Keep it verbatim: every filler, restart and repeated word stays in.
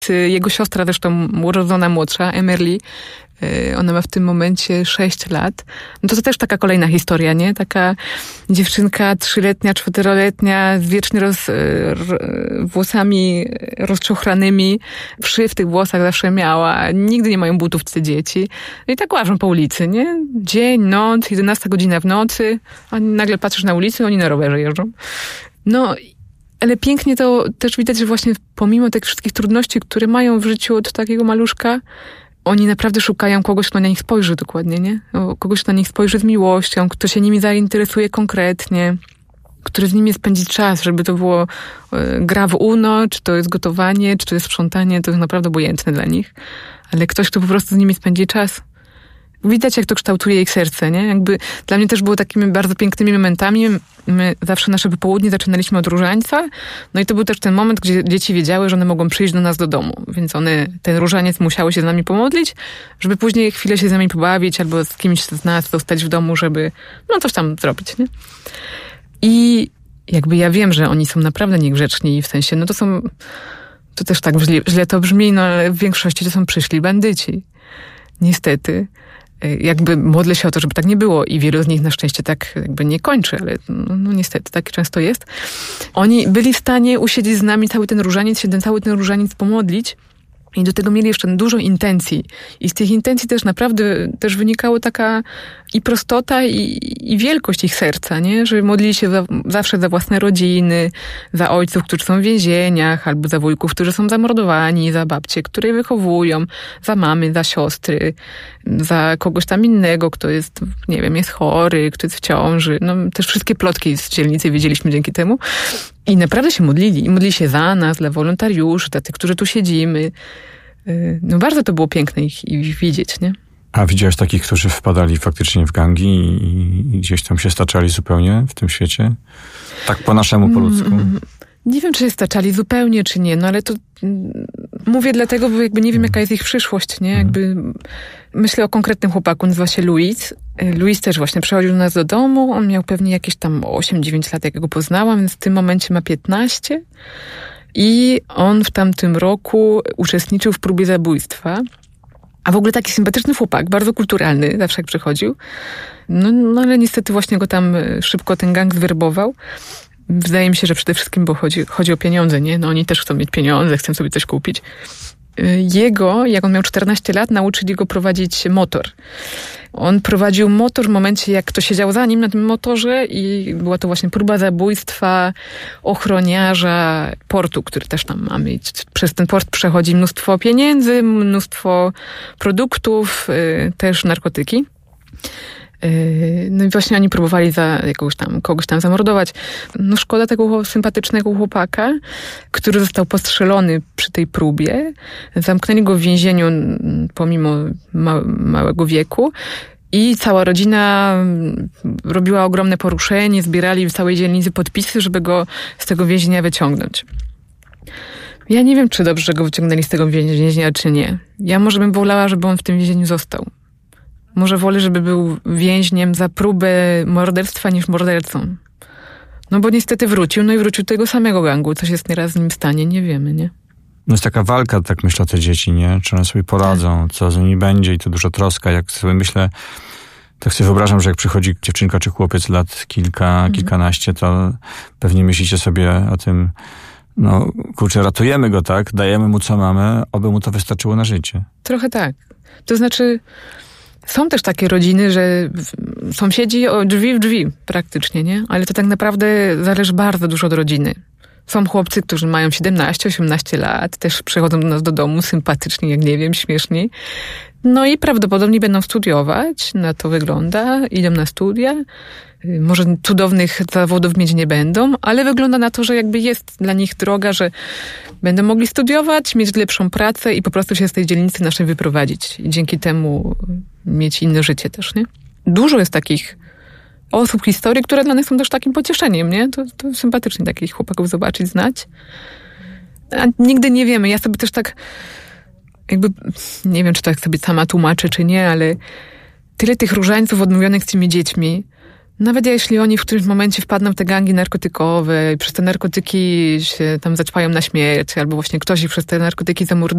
Jego siostra, zresztą urodzona młodsza, Emerly, ona ma w tym momencie sześć lat. No to to też taka kolejna historia, nie? Taka dziewczynka trzyletnia, czteroletnia, z wiecznie roz, r, włosami rozczochranymi. Wszy w tych włosach zawsze miała. Nigdy nie mają butów te dzieci. No i tak łażą po ulicy, nie? Dzień, noc, jedenasta godzina w nocy. A nagle patrzysz na ulicy, oni na rowerze jeżdżą. No, ale pięknie to też widać, że właśnie pomimo tych wszystkich trudności, które mają w życiu od takiego maluszka, oni naprawdę szukają kogoś, kto na nich spojrzy dokładnie, nie? Kogoś, kto na nich spojrzy z miłością, kto się nimi zainteresuje konkretnie, który z nimi spędzi czas, żeby to było gra w Uno, czy to jest gotowanie, czy to jest sprzątanie, to jest naprawdę obojętne dla nich. Ale ktoś, kto po prostu z nimi spędzi czas. Widać, jak to kształtuje ich serce, nie? Jakby dla mnie też było takimi bardzo pięknymi momentami. My zawsze nasze popołudnie zaczynaliśmy od różańca. No i to był też ten moment, gdzie dzieci wiedziały, że one mogą przyjść do nas do domu. Więc one, ten różaniec musiały się z nami pomodlić, żeby później chwilę się z nami pobawić albo z kimś z nas zostać w domu, żeby no coś tam zrobić, nie? I jakby ja wiem, że oni są naprawdę niegrzeczni w sensie, no to są, to też tak źle, źle to brzmi, no ale w większości to są przyszli bandyci. Niestety. Jakby modlę się o to, żeby tak nie było i wielu z nich na szczęście tak jakby nie kończy, ale no, no niestety tak często jest. Oni byli w stanie usiedzieć z nami cały ten różaniec, się ten cały ten różaniec pomodlić i do tego mieli jeszcze dużo intencji. I z tych intencji też naprawdę też wynikało taka i prostota i, i wielkość ich serca, nie? Że modlili się za, zawsze za własne rodziny, za ojców, którzy są w więzieniach, albo za wujków, którzy są zamordowani, za babcie, które je wychowują, za mamy, za siostry, za kogoś tam innego, kto jest, nie wiem, jest chory, kto jest w ciąży. No też wszystkie plotki z dzielnicy wiedzieliśmy dzięki temu. I naprawdę się modlili. I modlili się za nas, dla wolontariuszy, dla tych, którzy tu siedzimy. No bardzo to było piękne ich, ich widzieć, nie? A widziałeś takich, którzy wpadali faktycznie w gangi i, i gdzieś tam się staczali zupełnie w tym świecie? Tak po naszemu, po ludzku? Mm, nie wiem, czy się staczali zupełnie, czy nie, no ale to mm, mówię dlatego, bo jakby nie wiem, jaka jest ich przyszłość, nie? Jakby mm. myślę o konkretnym chłopaku, nazywa się Luis. Luis też właśnie przychodził do nas do domu, on miał pewnie jakieś tam osiem dziewięć lat, jak go poznałam, więc w tym momencie ma piętnaście. I on w tamtym roku uczestniczył w próbie zabójstwa. A w ogóle taki sympatyczny chłopak, bardzo kulturalny, zawsze jak przychodził. No, no ale niestety właśnie go tam szybko ten gang zwerbował. Wydaje mi się, że przede wszystkim, bo chodzi, chodzi o pieniądze, nie? No oni też chcą mieć pieniądze, chcą sobie coś kupić. Jego, jak on miał czternaście lat, nauczyli go prowadzić motor. On prowadził motor w momencie, jak ktoś siedział za nim na tym motorze i była to właśnie próba zabójstwa ochroniarza portu, który też tam mamy. Przez ten port przechodzi mnóstwo pieniędzy, mnóstwo produktów, też narkotyki. No i właśnie oni próbowali za jakąś tam, kogoś tam zamordować. No szkoda tego sympatycznego chłopaka, który został postrzelony przy tej próbie. Zamknęli go w więzieniu pomimo ma- małego wieku. I cała rodzina robiła ogromne poruszenie, zbierali w całej dzielnicy podpisy, żeby go z tego więzienia wyciągnąć. Ja nie wiem, czy dobrze, że go wyciągnęli z tego więzienia, czy nie. Ja może bym wolała, żeby on w tym więzieniu został. Może wolę, żeby był więźniem za próbę morderstwa niż mordercą. No bo niestety wrócił, no i wrócił do tego samego gangu. Coś jest nieraz z nim w stanie, nie wiemy, nie? No jest taka walka, tak myślę, o te dzieci, nie? Czy one sobie poradzą, co z nimi będzie i to dużo troska. Jak sobie myślę, tak sobie wyobrażam, że jak przychodzi dziewczynka czy chłopiec lat kilka, mhm. kilkanaście, to pewnie myślicie sobie o tym, no kurczę, ratujemy go, tak? Dajemy mu co mamy, oby mu to wystarczyło na życie. Trochę tak. To znaczy... Są też takie rodziny, że sąsiedzi o drzwi w drzwi praktycznie, nie? Ale to tak naprawdę zależy bardzo dużo od rodziny. Są chłopcy, którzy mają siedemnaście osiemnaście lat, też przychodzą do nas do domu, sympatyczni, jak nie wiem, śmieszni. No i prawdopodobnie będą studiować, na to wygląda, idą na studia. Może cudownych zawodów mieć nie będą, ale wygląda na to, że jakby jest dla nich droga, że będą mogli studiować, mieć lepszą pracę i po prostu się z tej dzielnicy naszej wyprowadzić. I dzięki temu mieć inne życie też, nie? Dużo jest takich osób, historii, które dla nas są też takim pocieszeniem, nie? To, to sympatycznie takich chłopaków zobaczyć, znać. A nigdy nie wiemy. Ja sobie też tak jakby, nie wiem, czy tak sobie sama tłumaczę, czy nie, ale tyle tych różańców odmówionych z tymi dziećmi. Nawet jeśli oni w którymś momencie wpadną w te gangi narkotykowe i przez te narkotyki się tam zaćpają na śmierć, albo właśnie ktoś ich przez te narkotyki zamorduje,